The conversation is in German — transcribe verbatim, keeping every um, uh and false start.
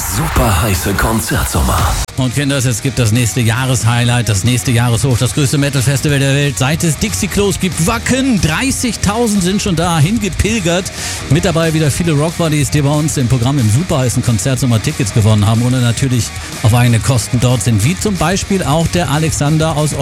super heiße Konzertsommer. Und Kinders, es gibt das nächste Jahreshighlight, das nächste Jahreshoch, das größte Metal-Festival der Welt. Seit es Dixie-Klos gibt, Wacken, dreißigtausend sind schon da, hingepilgert. Mit dabei wieder viele Rockbodies, die bei uns im Programm im super heißen Konzertsommer Tickets gewonnen haben und natürlich auf eigene Kosten dort sind. Wie zum Beispiel auch der Alexander aus